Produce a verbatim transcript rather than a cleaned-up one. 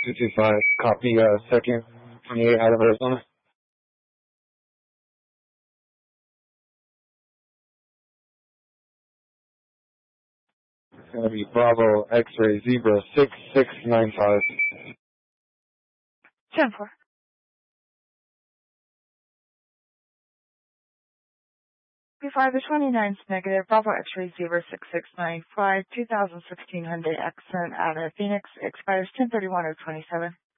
two two five, copy, uh, second, twenty-eight out of Arizona. It's gonna be Bravo X-ray Zebra six six nine five. ten four. B five, the twenty-nine's negative, Bravo X-ray Zebra six six nine five, two thousand sixteen Hyundai Accent out of Phoenix, expires ten thirty-one of twenty-seven.